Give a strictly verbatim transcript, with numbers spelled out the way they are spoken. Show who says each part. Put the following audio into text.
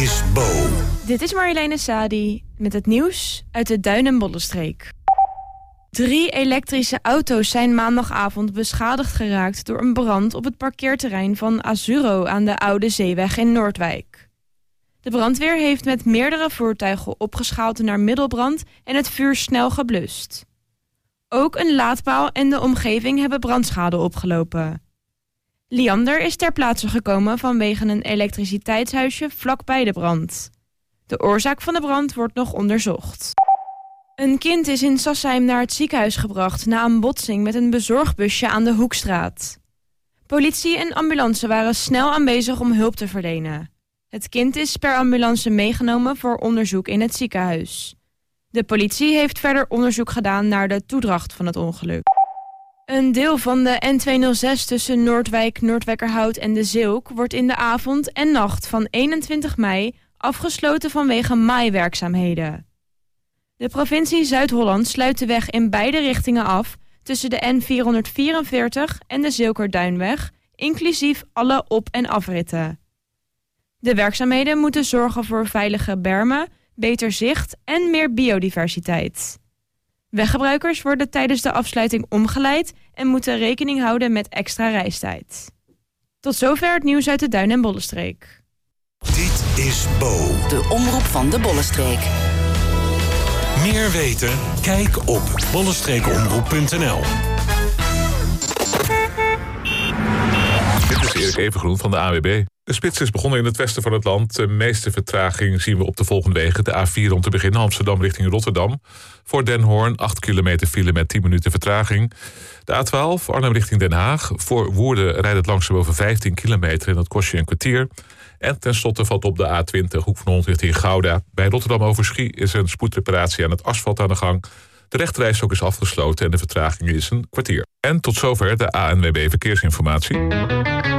Speaker 1: is Bo.
Speaker 2: Dit is Marjoleine Sadi met het nieuws uit de Duin- en Bollenstreek. Drie elektrische auto's zijn maandagavond beschadigd geraakt door een brand op het parkeerterrein van Azuro aan de Oude Zeeweg in Noordwijk. De brandweer heeft met meerdere voertuigen opgeschaald naar middelbrand en het vuur snel geblust. Ook een laadpaal en de omgeving hebben brandschade opgelopen. Liander is ter plaatse gekomen vanwege een elektriciteitshuisje vlakbij de brand. De oorzaak van de brand wordt nog onderzocht. Een kind is in Sassheim naar het ziekenhuis gebracht na een botsing met een bezorgbusje aan de Hoekstraat. Politie en ambulance waren snel aanwezig om hulp te verlenen. Het kind is per ambulance meegenomen voor onderzoek in het ziekenhuis. De politie heeft verder onderzoek gedaan naar de toedracht van het ongeluk. Een deel van de N tweehonderdzes tussen Noordwijk, Noordwijkerhout en De Zeeuw wordt in de avond en nacht van eenentwintig mei afgesloten vanwege maaiwerkzaamheden. De provincie Zuid-Holland sluit de weg in beide richtingen af tussen de N vierhonderdvierenveertig en de Zeeuwkerduinweg, inclusief alle op- en afritten. De werkzaamheden moeten zorgen voor veilige bermen, beter zicht en meer biodiversiteit. Weggebruikers worden tijdens de afsluiting omgeleid en moeten rekening houden met extra reistijd. Tot zover het nieuws uit de Duin- en Bollenstreek.
Speaker 1: Dit is Bo.
Speaker 3: De omroep van de Bollenstreek.
Speaker 1: Meer weten? Kijk op bollenstreekomroep punt n l.
Speaker 4: Dit is Erik Evengroen van de A W B. De spits is begonnen in het westen van het land. De meeste vertraging zien we op de volgende wegen. De A vier om te beginnen, Amsterdam richting Rotterdam. Voor Den Hoorn, acht kilometer file met tien minuten vertraging. De A twaalf, Arnhem richting Den Haag. Voor Woerden rijdt het langzaam over vijftien kilometer en dat kost je een kwartier. En tenslotte valt op de A twintig, Hoek van Holland richting Gouda. Bij Rotterdam Overschie is een spoedreparatie aan het asfalt aan de gang. De rechterrijstrook is afgesloten en de vertraging is een kwartier. En tot zover de A N W B Verkeersinformatie.